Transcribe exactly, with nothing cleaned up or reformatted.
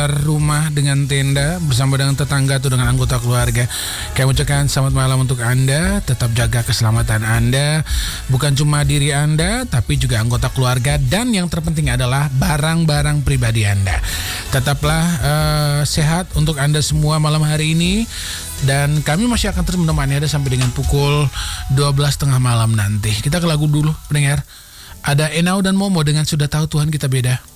keluar rumah dengan tenda bersama dengan tetangga atau dengan anggota keluarga. Kami ucapkan selamat malam untuk Anda. Tetap jaga keselamatan Anda, bukan cuma diri Anda, tapi juga anggota keluarga, dan yang terpenting adalah barang-barang pribadi Anda. Tetaplah uh, sehat untuk Anda semua malam hari ini, dan kami masih akan terus menemani Anda sampai dengan pukul dua belas tengah malam nanti. Kita ke lagu dulu, pendengar. Ada Enau dan Momo dengan Sudah Tahu Tuhan Kita Beda.